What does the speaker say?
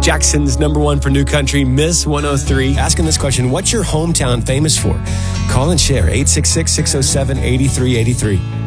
Jackson's number one for new country, Miss 103. Asking this question, what's your hometown famous for? Call and share, 866-607-8383.